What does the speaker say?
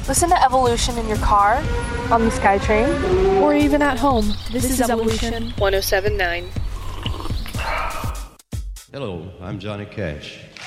Listen to Evolution in your car, on the SkyTrain, or even at home. This is Evolution 107.9. Hello, I'm Johnny Cash.